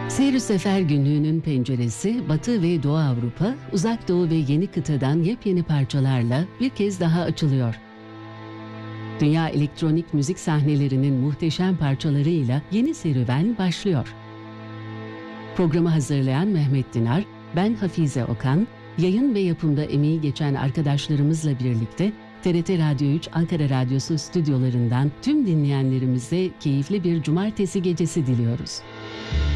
Seyir Sefer Günlüğü'nün penceresi Batı ve Doğu Avrupa, Uzak Doğu ve yeni kıtadan yepyeni parçalarla bir kez daha açılıyor. Dünya elektronik müzik sahnelerinin muhteşem parçalarıyla yeni serüven başlıyor. Programı hazırlayan Mehmet Dinar, ben Hafize Okan, yayın ve yapımda emeği geçen arkadaşlarımızla birlikte TRT Radyo 3 Ankara Radyosu stüdyolarından tüm dinleyenlerimize keyifli bir cumartesi gecesi diliyoruz.